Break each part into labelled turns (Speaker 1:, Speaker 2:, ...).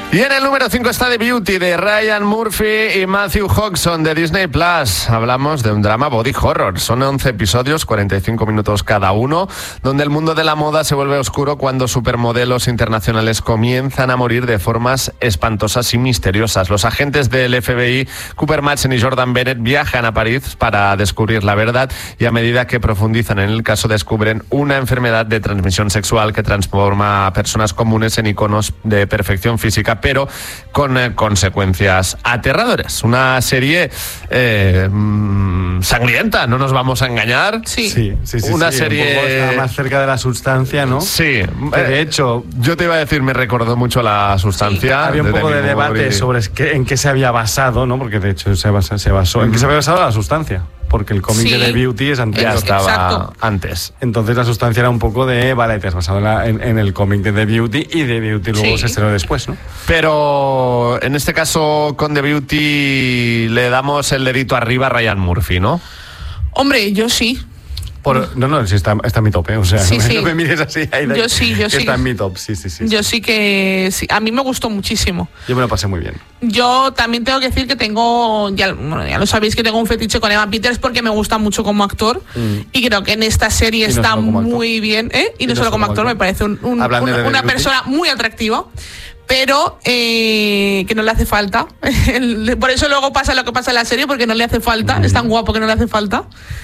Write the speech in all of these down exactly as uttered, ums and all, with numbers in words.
Speaker 1: Y en el número cinco está The Beauty, de Ryan Murphy y Matthew Hodgson, de Disney Plus. Hablamos de un drama body horror. Son once episodios, cuarenta y cinco minutos cada uno, donde el mundo de la moda se vuelve oscuro cuando supermodelos internacionales comienzan a morir de formas espantosas y misteriosas. Los agentes del F B I, Cooper Madsen y Jordan Bennett, viajan a París para descubrir la verdad, y a medida que profundizan en el caso descubren una enfermedad de transmisión sexual que transforma a personas comunes en iconos de perfección física, pero con eh, consecuencias aterradoras. Una serie eh, mmm, sangrienta, no nos vamos a engañar.
Speaker 2: Sí,
Speaker 3: sí, sí, sí
Speaker 1: Una
Speaker 3: sí,
Speaker 1: serie
Speaker 3: un poco está más cerca de la sustancia, ¿no?
Speaker 1: Sí,
Speaker 3: que de hecho,
Speaker 1: yo te iba a decir, me recordó mucho La Sustancia.
Speaker 3: Sí. Había un poco de debate y... sobre qué, en qué se había basado, ¿no? Porque de hecho se, basa, se basó. Mm. ¿En qué se había basado La Sustancia? Porque el cómic sí. de The Beauty es antes.
Speaker 1: Ya estaba
Speaker 2: Exacto.
Speaker 1: antes.
Speaker 3: Entonces La Sustancia era un poco de, vale, te has basado en, la, en, en el cómic de The Beauty, y The Beauty luego sí. se estrenó después, ¿no?
Speaker 1: Pero en este caso con The Beauty le damos el dedito arriba a Ryan Murphy, ¿no?
Speaker 2: Hombre, yo sí.
Speaker 3: Por, no, no, sí está, está en mi tope, o sea,
Speaker 2: sí,
Speaker 3: no,
Speaker 2: sí.
Speaker 3: no me mires así. Aida,
Speaker 2: yo sí, yo sí.
Speaker 3: Está en mi top, sí, sí, sí.
Speaker 2: Yo
Speaker 3: sí.
Speaker 2: sí que sí. A mí me gustó muchísimo.
Speaker 3: Yo me lo pasé muy bien.
Speaker 2: Yo también tengo que decir que tengo, ya, bueno, ya lo sabéis que tengo un fetiche con Evan Peters porque me gusta mucho como actor, mm. y creo que en esta serie
Speaker 3: no
Speaker 2: está muy bien, ¿eh? Y, y no, no solo como actor, actor, me parece un, un, una, una persona muy atractiva. Pero eh, que no le hace falta. Por eso luego pasa lo que pasa en la serie, porque no le hace falta. Mm. Es tan guapo que no le hace falta.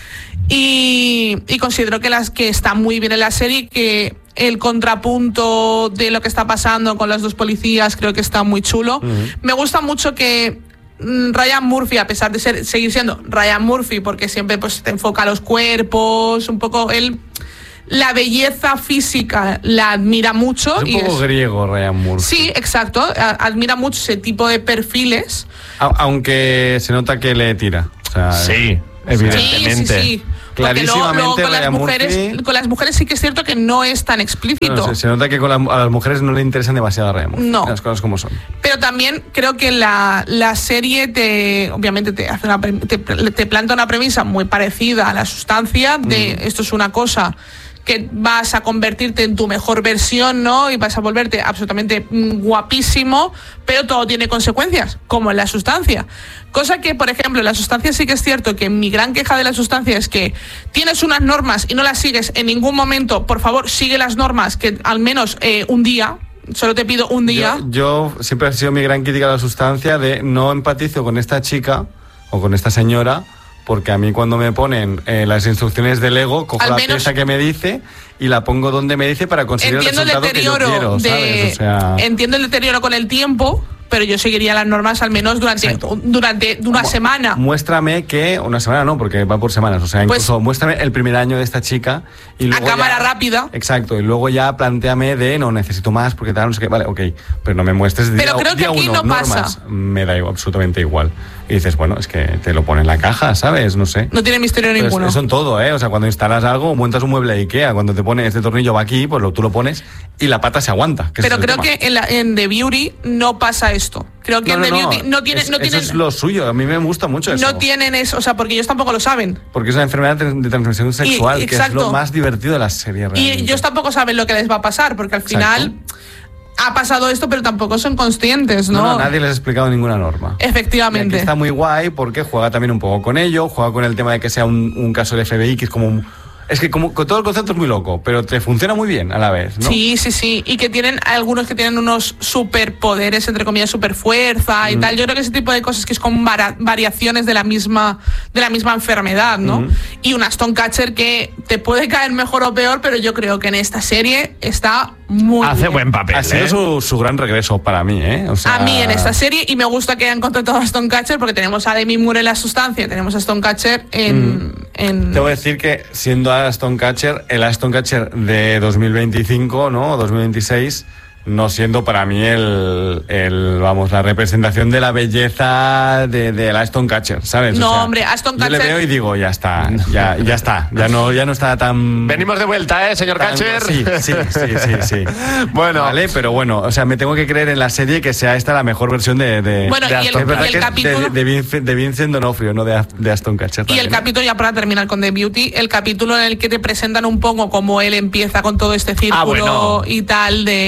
Speaker 2: Y, y considero que, las, que está muy bien en la serie, que el contrapunto de lo que está pasando con las dos policías creo que está muy chulo. Mm. Me gusta mucho que Ryan Murphy, a pesar de ser, seguir siendo Ryan Murphy, porque siempre pues te enfoca a los cuerpos, un poco él... La belleza física la admira mucho.
Speaker 3: Es un
Speaker 2: y
Speaker 3: poco
Speaker 2: es...
Speaker 3: griego Ryan Murphy.
Speaker 2: Sí, exacto. Admira mucho ese tipo de perfiles.
Speaker 3: A- aunque se nota que le tira. O sea,
Speaker 1: sí, evidentemente.
Speaker 2: Sí, sí, sí.
Speaker 3: Clarísimamente,
Speaker 2: luego, luego con, las mujeres,
Speaker 3: Murphy...
Speaker 2: con las mujeres sí que es cierto que no es tan explícito.
Speaker 3: No, no, se, se nota que con la, a las mujeres no le interesan demasiado a Ryan Murphy.
Speaker 2: No.
Speaker 3: Las cosas como son.
Speaker 2: Pero también creo que la, la serie te, obviamente te hace una, te, te planta una premisa muy parecida a La Sustancia, de mm. esto es una cosa que vas a convertirte en tu mejor versión, ¿no? Y vas a volverte absolutamente guapísimo, pero todo tiene consecuencias, como en La Sustancia. Cosa que, por ejemplo, en La Sustancia sí que es cierto que mi gran queja de La Sustancia es que tienes unas normas y no las sigues en ningún momento. Por favor, sigue las normas, que al menos eh, un día, solo te pido un día.
Speaker 3: Yo, yo siempre ha sido mi gran crítica a La Sustancia, de no empatizo con esta chica o con esta señora, porque a mí cuando me ponen eh, las instrucciones de Lego, cojo
Speaker 2: al
Speaker 3: la
Speaker 2: menos,
Speaker 3: pieza que me dice y la pongo donde me dice para conseguir el resultado
Speaker 2: el
Speaker 3: que yo quiero,
Speaker 2: de,
Speaker 3: ¿sabes? O sea...
Speaker 2: Entiendo el deterioro con el tiempo, pero yo seguiría las normas al menos durante, durante una Mu- semana.
Speaker 3: Muéstrame que, una semana no, porque va por semanas, o sea, incluso pues, muéstrame el primer año de esta chica y luego
Speaker 2: a cámara
Speaker 3: ya,
Speaker 2: rápida.
Speaker 3: Exacto, y luego ya plantéame de, no, necesito más porque tal, no sé qué, vale, ok, pero no me muestres de
Speaker 2: pero
Speaker 3: día,
Speaker 2: creo que
Speaker 3: día
Speaker 2: aquí
Speaker 3: uno,
Speaker 2: no pasa.
Speaker 3: normas, me da igual, absolutamente igual. Y dices, bueno, es que te lo pone en la caja, ¿sabes? No sé.
Speaker 2: No tiene misterio
Speaker 3: pero
Speaker 2: ninguno.
Speaker 3: Eso en todo, ¿eh? O sea, cuando instalas algo, montas un mueble de Ikea, cuando te pone este tornillo va aquí, pues lo, tú lo pones y la pata se aguanta. Que
Speaker 2: pero
Speaker 3: es
Speaker 2: creo que en, la, en The Beauty no pasa esto. Creo que
Speaker 3: no,
Speaker 2: en
Speaker 3: no,
Speaker 2: The
Speaker 3: no.
Speaker 2: Beauty no tiene,
Speaker 3: es,
Speaker 2: no tienen,
Speaker 3: eso es lo suyo, a mí me gusta mucho eso.
Speaker 2: No tienen eso, o sea, porque ellos tampoco lo saben.
Speaker 3: Porque es una enfermedad de transmisión sexual,
Speaker 2: y,
Speaker 3: que es lo más divertido de la serie realmente.
Speaker 2: Y ellos tampoco saben lo que les va a pasar, porque al final... Exacto. Ha pasado esto, pero tampoco son conscientes, ¿no?
Speaker 3: No, no, nadie les ha explicado ninguna norma.
Speaker 2: Efectivamente.
Speaker 3: Y aquí está muy guay porque juega también un poco con ello, juega con el tema de que sea un, un caso de F B I, que es como un... Es que como todo el concepto es muy loco, pero te funciona muy bien a la vez, ¿no?
Speaker 2: Sí, sí, sí. Y que tienen algunos que tienen unos superpoderes, entre comillas, superfuerza y mm. tal. Yo creo que ese tipo de cosas que es como vara- variaciones de la misma de la misma enfermedad, ¿no? Mm. Y un Ashton Kutcher que te puede caer mejor o peor, pero yo creo que en esta serie está muy
Speaker 1: Hace
Speaker 2: bien.
Speaker 1: buen papel,
Speaker 3: Ha sido
Speaker 1: ¿eh?
Speaker 3: su, su gran regreso para mí, ¿eh? O sea...
Speaker 2: A mí en esta serie, y me gusta que hayan contratado a Ashton Kutcher porque tenemos a Demi Moore en La Sustancia, tenemos a Ashton Kutcher en... Mm. en...
Speaker 3: Te voy a decir que siendo Ashton Kutcher, el Ashton Kutcher de dos mil veinticinco, ¿no? dos mil veintiséis, no siendo para mí el, el vamos, la representación de la belleza de, de la Ashton Kutcher, ¿sabes?
Speaker 2: No,
Speaker 3: o sea,
Speaker 2: hombre, Ashton Kutcher...
Speaker 3: Yo le veo y digo, ya está, ya, ya está, ya no, ya no está tan...
Speaker 1: Venimos de vuelta, ¿eh, señor
Speaker 3: tan,
Speaker 1: Kutcher?
Speaker 3: Sí, sí, sí, sí, sí.
Speaker 1: Bueno.
Speaker 3: Vale, pero bueno, o sea, me tengo que creer en la serie que sea esta la mejor versión de, de,
Speaker 2: bueno,
Speaker 3: de
Speaker 2: y
Speaker 3: Ashton.
Speaker 2: el,
Speaker 3: es verdad
Speaker 2: y el
Speaker 3: que
Speaker 2: capítulo...
Speaker 3: es de, de, Vincent, de Vincent D'Onofrio, no de, de Ashton Kutcher.
Speaker 2: Y el capítulo, ya para terminar con The Beauty, el capítulo en el que te presentan un poco cómo él empieza con todo este círculo ah, bueno. y tal de...
Speaker 3: Sí,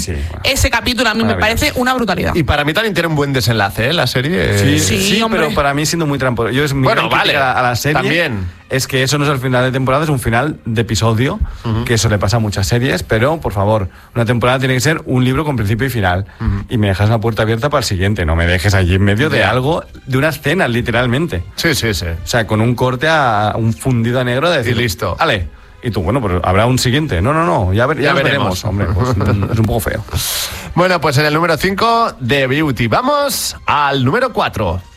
Speaker 3: sí, bueno.
Speaker 2: Ese capítulo a mí me parece una brutalidad.
Speaker 1: Y para mí también tiene un buen desenlace, ¿eh? La serie.
Speaker 3: Sí,
Speaker 2: sí,
Speaker 3: sí, pero para mí siendo muy tramposo. Yo es mi
Speaker 1: bueno, vale,
Speaker 3: a, a la serie.
Speaker 1: También.
Speaker 3: Es que eso no es el final de temporada, es un final de episodio, uh-huh. que eso le pasa a muchas series, pero por favor, una temporada tiene que ser un libro con principio y final. Uh-huh. Y me dejas la puerta abierta para el siguiente, no me dejes allí en medio de algo, de una escena, literalmente.
Speaker 1: Sí, sí, sí.
Speaker 3: O sea, con un corte a un fundido a negro de decir,
Speaker 1: y listo.
Speaker 3: Vale. Y tú, bueno, pues habrá un siguiente. No, no, no, ya, ver, ya, ya veremos. veremos. Hombre, pues es un poco feo.
Speaker 1: Bueno, pues en el número cinco, The Beauty. Vamos al número cuatro.